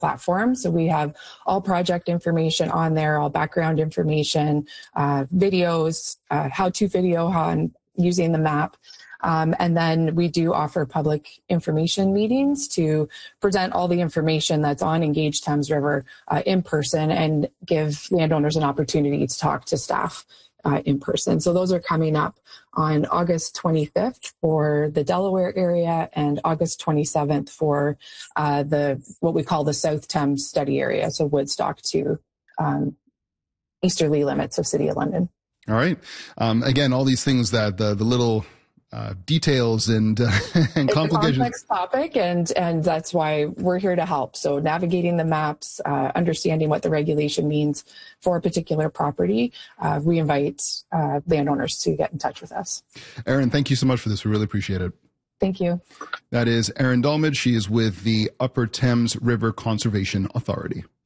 platform. So we have all project information on there, all background information, videos, how-to video on using the map. And then we do offer public information meetings to present all the information that's on Engage Thames River in person and give landowners an opportunity to talk to staff in person. So those are coming up on August 25th for the Delaware area and August 27th for what we call the South Thames study area, so Woodstock to easterly limits of City of London. All right. Again, all these things that the little details and complications. It's a complex topic, and that's why we're here to help. So navigating the maps, understanding what the regulation means for a particular property, we invite landowners to get in touch with us. Erin, thank you so much for this. We really appreciate it. Thank you. That is Erin Dolmage. She is with the Upper Thames River Conservation Authority.